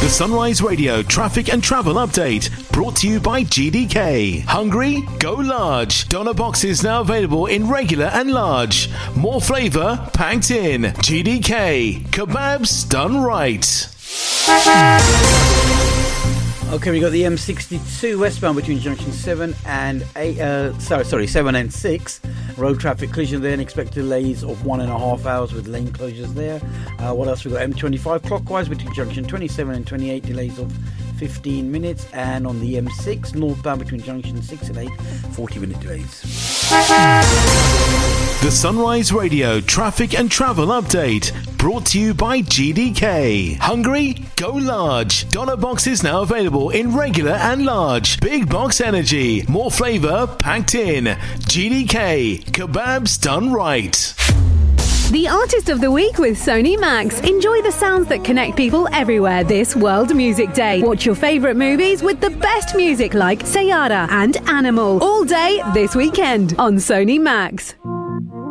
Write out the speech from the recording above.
The Sunrise Radio traffic and travel update brought to you by GDK. Hungry? Go large. Doner boxes now available in regular and large. More flavour packed in. GDK. Kebabs done right. Okay, we got the M62 westbound between junction 7 and 7 and 6. Road traffic collision there and expected delays of 1.5 hours with lane closures there. What else we got? M25 clockwise between junction 27 and 28, delays of 15 minutes. And on the M6 northbound between junction 6 and 8, 40-minute delays. The Sunrise Radio traffic and travel update brought to you by GDK. Hungry? Go large. Doner boxes now available in regular and large. Big box energy. More flavour packed in. GDK. Kebabs done right. The Artist of the Week with Sony Max. Enjoy the sounds that connect people everywhere this World Music Day. Watch your favourite movies with the best music like Sayara and Animal all day this weekend on Sony Max.